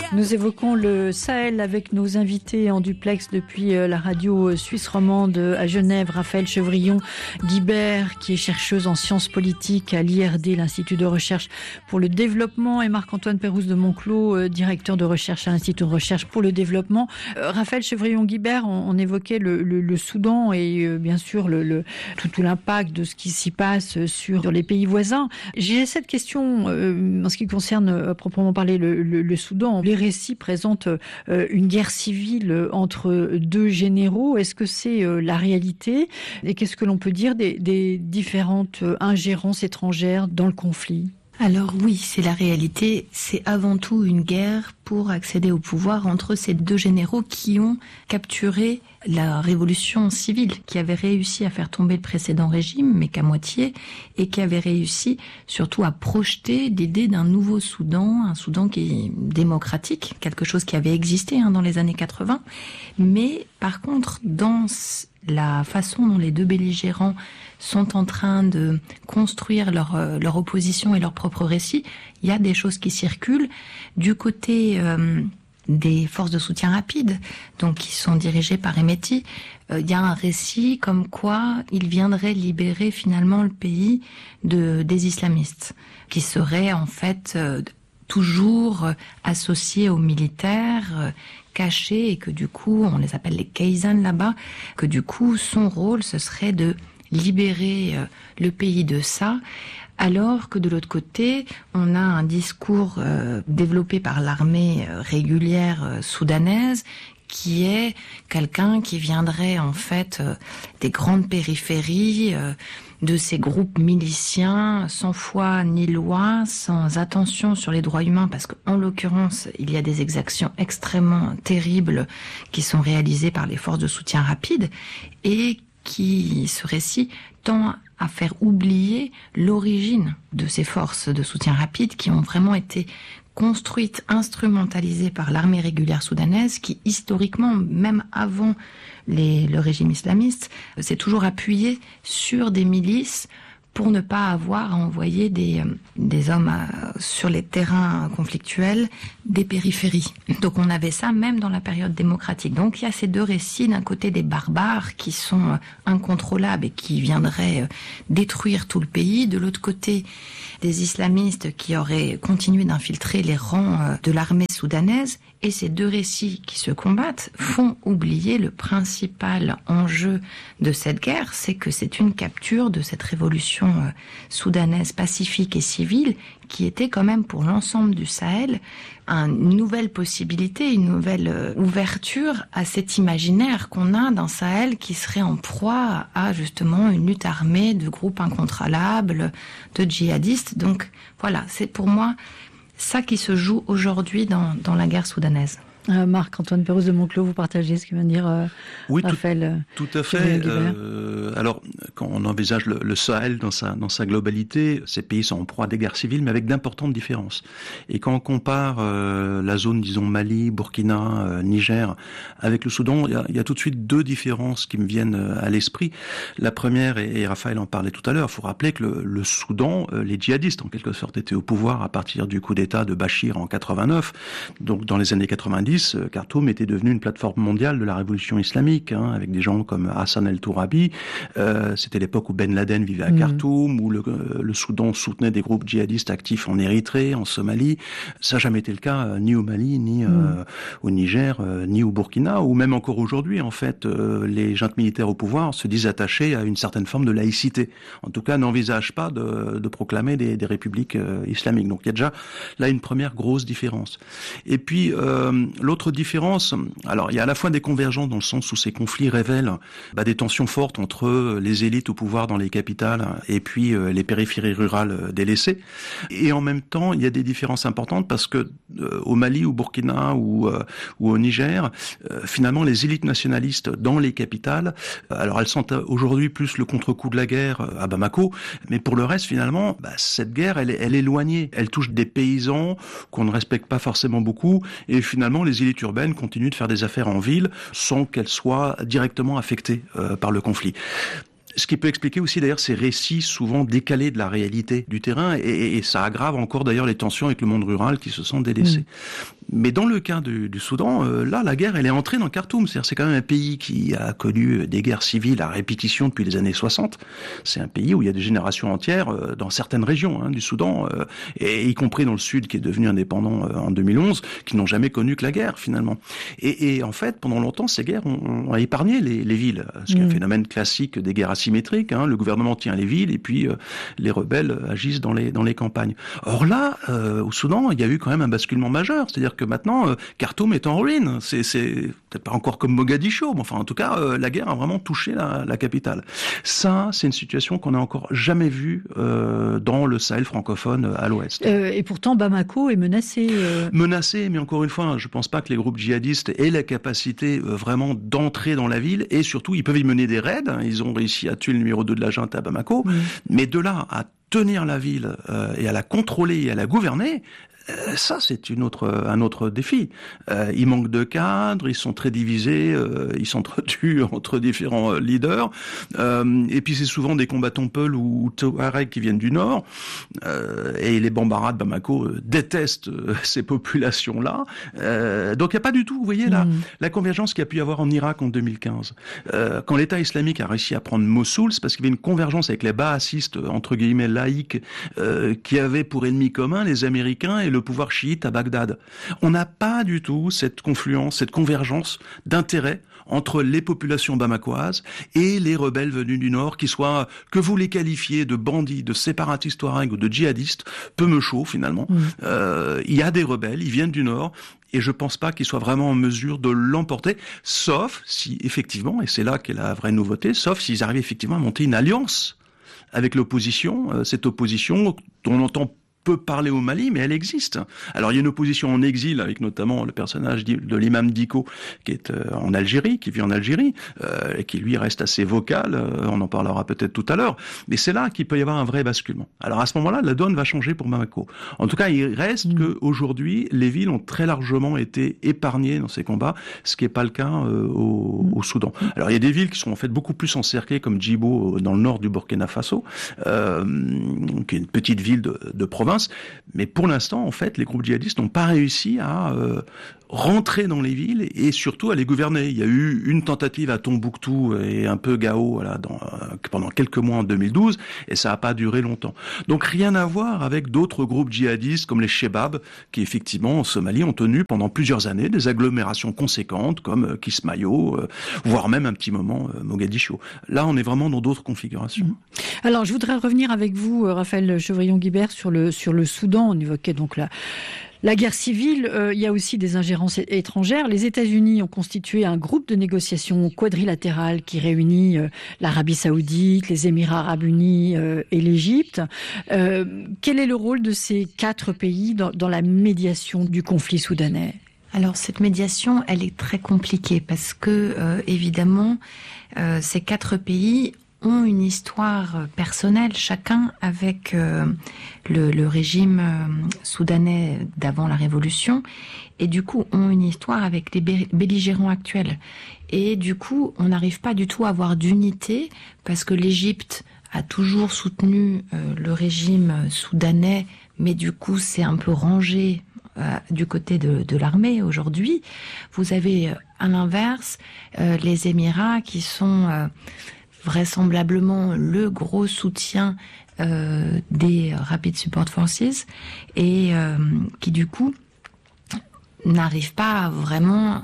Nous évoquons le Sahel avec nos invités en duplex depuis la radio suisse romande à Genève. Raphaël Chevrillon-Guibert, qui est chercheuse en sciences politiques à l'IRD, l'Institut de recherche pour le développement, et Marc-Antoine Pérouse de Monclos, directeur de recherche à l'Institut de recherche pour le développement. Raphaël Chevrillon-Guibert, on évoquait le Soudan et bien sûr tout l'impact de ce qui s'y passe sur les pays voisins. J'ai cette question en ce qui concerne à proprement parler le Soudan. Les récits présentent une guerre civile entre deux généraux. Est-ce que c'est la réalité? Et qu'est-ce que l'on peut dire des différentes ingérences étrangères dans le conflit? Alors oui, c'est la réalité. C'est avant tout une guerre pour accéder au pouvoir entre ces deux généraux qui ont capturé la révolution civile, qui avait réussi à faire tomber le précédent régime, mais qu'à moitié, et qui avait réussi surtout à projeter l'idée d'un nouveau Soudan, un Soudan qui est démocratique, quelque chose qui avait existé dans les années 80. Mais par contre, dans la façon dont les deux belligérants sont en train de construire leur opposition et leur propre récit, il y a des choses qui circulent. Du côté des forces de soutien rapide, donc qui sont dirigées par Hemeti, il y a un récit comme quoi il viendrait libérer finalement le pays des islamistes, qui seraient en fait toujours associés aux militaires, cachés, et que du coup, on les appelle les Kaysan là-bas, que du coup, son rôle, ce serait de libérer le pays de ça, alors que de l'autre côté, on a un discours développé par l'armée régulière soudanaise, qui est quelqu'un qui viendrait en fait des grandes périphéries, de ces groupes miliciens, sans foi ni loi, sans attention sur les droits humains, parce qu'en l'occurrence, il y a des exactions extrêmement terribles qui sont réalisées par les forces de soutien rapide, et qui, ce récit, tend à faire oublier l'origine de ces forces de soutien rapide qui ont vraiment été construites, instrumentalisées par l'armée régulière soudanaise, qui historiquement, même avant le régime islamiste, s'est toujours appuyé sur des milices pour ne pas avoir à envoyer des hommes sur les terrains conflictuels des périphéries. Donc on avait ça même dans la période démocratique. Donc il y a ces deux récits, d'un côté des barbares qui sont incontrôlables et qui viendraient détruire tout le pays, de l'autre côté des islamistes qui auraient continué d'infiltrer les rangs de l'armée soudanaise. Et ces deux récits qui se combattent font oublier le principal enjeu de cette guerre, c'est que c'est une capture de cette révolution soudanaise pacifique et civile qui était quand même pour l'ensemble du Sahel une nouvelle possibilité, une nouvelle ouverture à cet imaginaire qu'on a d'un Sahel qui serait en proie à justement une lutte armée de groupes incontrôlables, de djihadistes. Donc voilà, c'est pour moi ça qui se joue aujourd'hui dans la guerre soudanaise. Marc-Antoine Pérouse de Monclos, vous partagez ce que vient de dire oui, Raphaël. Tout à fait. Alors, quand on envisage le Sahel dans sa globalité, ces pays sont en proie à des guerres civiles, mais avec d'importantes différences. Et quand on compare la zone, disons, Mali, Burkina, Niger, avec le Soudan, il y a tout de suite deux différences qui me viennent à l'esprit. La première, et Raphaël en parlait tout à l'heure, il faut rappeler que le Soudan, les djihadistes, en quelque sorte, étaient au pouvoir à partir du coup d'État de Bachir en 89. Donc, dans les années 90, Khartoum était devenu une plateforme mondiale de la révolution islamique, avec des gens comme Hassan el-Tourabi. C'était l'époque où Ben Laden vivait à Khartoum, où le Soudan soutenait des groupes djihadistes actifs en Érythrée, en Somalie. Ça n'a jamais été le cas, ni au Mali, ni au Niger, ni au Burkina, ou même encore aujourd'hui, en fait, les juntes militaires au pouvoir se disent attachés à une certaine forme de laïcité. En tout cas, n'envisagent pas de proclamer des républiques islamiques. Donc il y a déjà là une première grosse différence. Et puis, l'autre différence, alors il y a à la fois des convergences dans le sens où ces conflits révèlent des tensions fortes entre les élites au pouvoir dans les capitales et puis les périphéries rurales délaissées. Et en même temps, il y a des différences importantes parce que au Mali, au Burkina ou au Niger, finalement les élites nationalistes dans les capitales, alors elles sont aujourd'hui plus le contre-coup de la guerre à Bamako, mais pour le reste finalement, cette guerre elle est éloignée. Elle touche des paysans qu'on ne respecte pas forcément beaucoup et finalement les élites urbaines continuent de faire des affaires en ville sans qu'elles soient directement affectées par le conflit. Ce qui peut expliquer aussi d'ailleurs ces récits souvent décalés de la réalité du terrain, et ça aggrave encore d'ailleurs les tensions avec le monde rural qui se sent délaissé. Mais dans le cas du Soudan, là, la guerre, elle est entrée dans Khartoum. C'est-à-dire, c'est quand même un pays qui a connu des guerres civiles à répétition depuis les années 60. C'est un pays où il y a des générations entières dans certaines régions du Soudan, et y compris dans le sud, qui est devenu indépendant en 2011, qui n'ont jamais connu que la guerre, finalement. Et en fait, pendant longtemps, ces guerres ont épargné les villes. Ce qui est un phénomène classique des guerres asymétriques. Le gouvernement tient les villes, et puis les rebelles agissent dans les campagnes. Or là, au Soudan, il y a eu quand même un basculement majeur. C'est-à-dire que maintenant, Khartoum est en ruine. C'est peut-être pas encore comme Mogadiscio, mais enfin, en tout cas, la guerre a vraiment touché la capitale. Ça, c'est une situation qu'on n'a encore jamais vue dans le Sahel francophone à l'ouest. Et pourtant, Bamako est menacé. Menacé, mais encore une fois, je pense pas que les groupes djihadistes aient la capacité vraiment d'entrer dans la ville, et surtout, ils peuvent y mener des raids. Ils ont réussi à tuer le numéro 2 de la junte à Bamako, mais de là à tenir la ville et à la contrôler et à la gouverner, ça, c'est un autre défi. Il manque de cadres, ils sont très divisés, ils s'entretuent entre différents leaders. Et puis c'est souvent des combattants Peul ou Touareg qui viennent du nord. Et les Bambara de Bamako détestent ces populations-là. Donc il n'y a pas du tout, vous voyez, la convergence qu'il y a pu y avoir en Irak en 2015. Quand l'État islamique a réussi à prendre Mossoul, c'est parce qu'il y avait une convergence avec les baasistes, entre guillemets, laïcs, qui avaient pour ennemi commun les Américains et le pouvoir chiite à Bagdad. On n'a pas du tout cette confluence, cette convergence d'intérêts entre les populations bamakoises et les rebelles venus du Nord, qui soient, que vous les qualifiez de bandits, de séparatistes touaregs ou de djihadistes, peu me chaud finalement. Il y a des rebelles, ils viennent du Nord, et je pense pas qu'ils soient vraiment en mesure de l'emporter, sauf si effectivement, et c'est là qu'est la vraie nouveauté, sauf s'ils arrivent effectivement à monter une alliance avec l'opposition, cette opposition dont on entend peut parler au Mali, mais elle existe. Alors il y a une opposition en exil avec notamment le personnage de l'imam Diko qui est en Algérie, qui vit en Algérie, et qui lui reste assez vocal, on en parlera peut-être tout à l'heure, mais c'est là qu'il peut y avoir un vrai basculement. Alors à ce moment-là, la donne va changer pour Bamako. En tout cas, il reste qu'aujourd'hui, les villes ont très largement été épargnées dans ces combats, ce qui n'est pas le cas au Soudan. Alors il y a des villes qui sont en fait beaucoup plus encerclées, comme Djibo dans le nord du Burkina Faso, qui est une petite ville de province. Mais pour l'instant, en fait, les groupes djihadistes n'ont pas réussi à rentrer dans les villes et surtout à les gouverner. Il y a eu une tentative à Tombouctou et un peu Gao voilà, pendant quelques mois en 2012, et ça n'a pas duré longtemps. Donc rien à voir avec d'autres groupes djihadistes comme les Shebab, qui effectivement en Somalie ont tenu pendant plusieurs années des agglomérations conséquentes comme Kismayo, voire même un petit moment Mogadiscio. Là, on est vraiment dans d'autres configurations. Alors, je voudrais revenir avec vous, Raphaël Chevrillon-Guibert, sur le Soudan. On évoquait donc la guerre civile. Il y a aussi des ingérences étrangères. Les États-Unis ont constitué un groupe de négociation quadrilatéral qui réunit l'Arabie Saoudite, les Émirats Arabes Unis et l'Égypte. Quel est le rôle de ces 4 pays dans la médiation du conflit soudanais ? Alors cette médiation, elle est très compliquée parce que évidemment, ces 4 pays ont une histoire personnelle, chacun avec le régime soudanais d'avant la révolution, et du coup ont une histoire avec les belligérants actuels. Et du coup, on n'arrive pas du tout à avoir d'unité, parce que l'Égypte a toujours soutenu le régime soudanais, mais du coup c'est un peu rangé du côté de l'armée aujourd'hui. Vous avez à l'inverse les Émirats qui sont vraisemblablement le gros soutien des Rapid Support Forces et qui du coup n'arrivent pas vraiment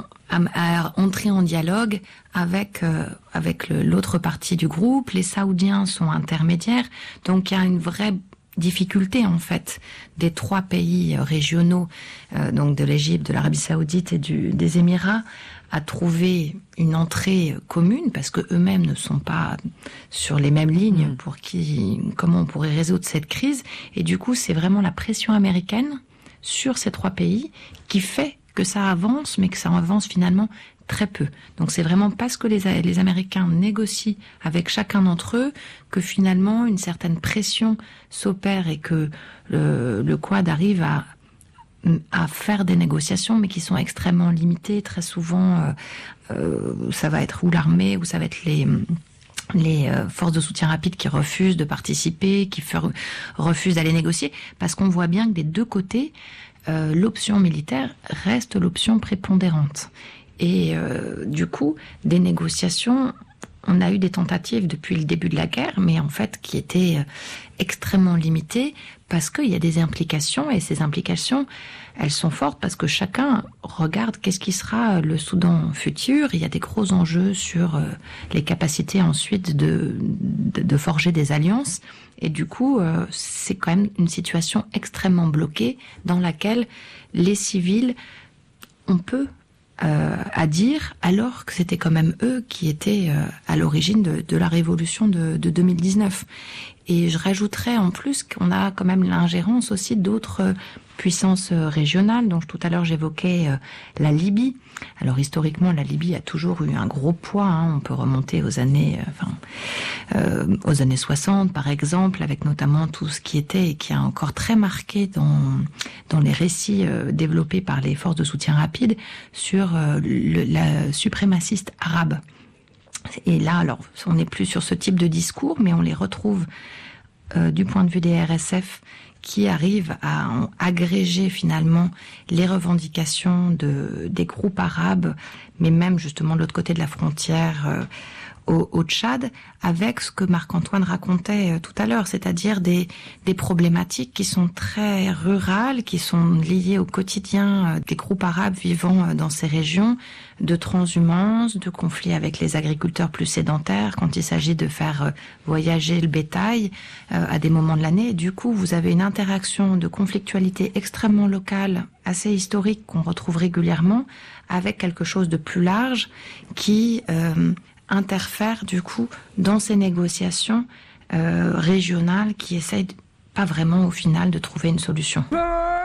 à entrer en dialogue avec l'autre partie du groupe. Les Saoudiens sont intermédiaires, donc il y a une vraie difficulté en fait des 3 pays régionaux, donc de l'Égypte, de l'Arabie Saoudite et des Émirats, à trouver une entrée commune, parce que eux-mêmes ne sont pas sur les mêmes lignes pour comment on pourrait résoudre cette crise. Et du coup, c'est vraiment la pression américaine sur ces 3 pays qui fait que ça avance, mais que ça avance finalement très peu. Donc c'est vraiment parce que les Américains négocient avec chacun d'entre eux que finalement une certaine pression s'opère et que le Quad arrive à faire des négociations, mais qui sont extrêmement limitées. Très souvent, ça va être ou l'armée, ou ça va être les forces de soutien rapide qui refusent de participer, qui refusent d'aller négocier, parce qu'on voit bien que des deux côtés, l'option militaire reste l'option prépondérante. Et du coup, des négociations, on a eu des tentatives depuis le début de la guerre, mais en fait qui étaient extrêmement limitées, parce qu'il y a des implications, et ces implications, elles sont fortes parce que chacun regarde qu'est-ce qui sera le Soudan futur. Il y a des gros enjeux sur les capacités ensuite de forger des alliances. Et du coup, c'est quand même une situation extrêmement bloquée dans laquelle les civils ont peu à dire, alors que c'était quand même eux qui étaient à l'origine de la révolution de 2019. Et je rajouterais en plus qu'on a quand même l'ingérence aussi d'autres puissances régionales. Donc tout à l'heure j'évoquais la Libye. Alors historiquement la Libye a toujours eu un gros poids. On peut remonter aux années 60 par exemple, avec notamment tout ce qui était et qui a encore très marqué dans les récits développés par les forces de soutien rapide sur la suprémaciste arabe. Et là, alors, on n'est plus sur ce type de discours, mais on les retrouve du point de vue des RSF qui arrivent à agréger finalement les revendications des groupes arabes, mais même justement de l'autre côté de la frontière au Tchad, avec ce que Marc-Antoine racontait tout à l'heure, c'est-à-dire des problématiques qui sont très rurales, qui sont liées au quotidien des groupes arabes vivant dans ces régions, de transhumance, de conflits avec les agriculteurs plus sédentaires, quand il s'agit de faire voyager le bétail à des moments de l'année. Du coup, vous avez une interaction de conflictualité extrêmement locale, assez historique, qu'on retrouve régulièrement, avec quelque chose de plus large qui interfère du coup dans ces négociations régionales qui essayent pas vraiment au final de trouver une solution.